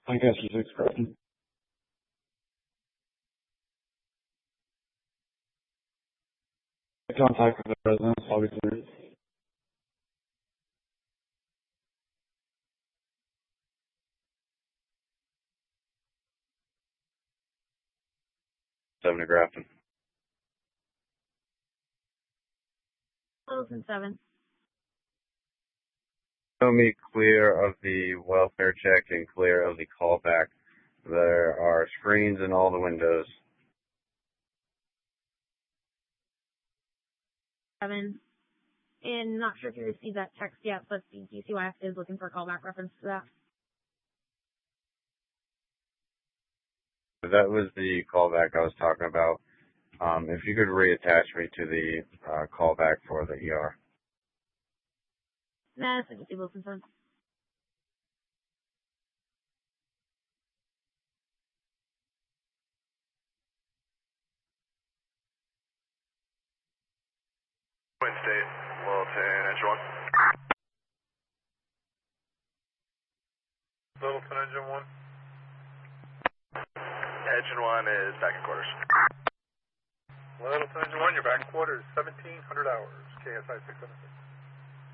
Lancaster 6 Crossing. Contact with the residents, I'll be cleared. Seven to Grafton. Littleton 7. Show me clear of the welfare check and clear of the callback. There are screens in all the windows. 7. And not sure if you received that text yet, but the DCYF is looking for a callback reference to that. That was the callback I was talking about. If you could reattach me to the callback for the ER. Nah, it's like Wilson 7. Twin State, Littleton, Engine 1. Littleton, Engine 1. Engine 1 is back in quarters. Littleton, Engine 1, you're back in quarters, 1700 hours, KSI 676.